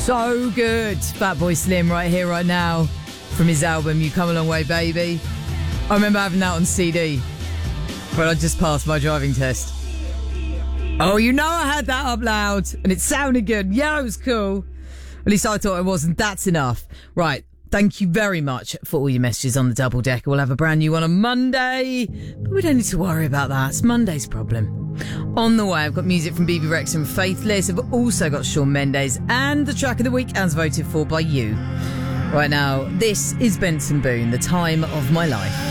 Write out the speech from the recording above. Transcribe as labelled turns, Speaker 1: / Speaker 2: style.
Speaker 1: So good. Fatboy Slim right here, right now, from his album You Come a Long Way, Baby. I remember having that on CD when I just passed my driving test. Oh, you know I had that up loud and it sounded good. Yeah, it was cool. At least I thought it was, and that's enough. Right. Thank you very much for all your messages on the double decker. We'll have a brand new one on Monday, but we don't need to worry about that. It's Monday's problem. On the way, I've got music from BB Rex and Faithless. I've also got Shawn Mendes and the track of the week as voted for by you. Right now, this is Benson Boone, The Time of My Life.